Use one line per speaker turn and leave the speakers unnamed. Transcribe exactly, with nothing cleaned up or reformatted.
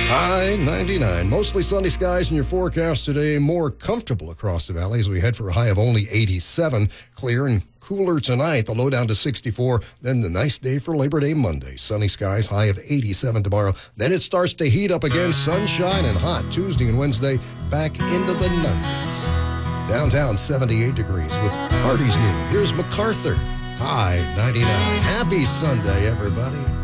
High ninety-nine. Mostly sunny skies in your forecast today. More comfortable across the valley as we head for a high of only eighty-seven. Clear and cooler tonight. The low down to sixty-four. Then the nice day for Labor Day Monday. Sunny skies, high of eighty-seven tomorrow. Then it starts to heat up again. Sunshine and hot Tuesday and Wednesday. Back into the nineties. Downtown, seventy-eight degrees with Hardy's Newman. Here's MacArthur. High ninety-nine. Happy Sunday, everybody.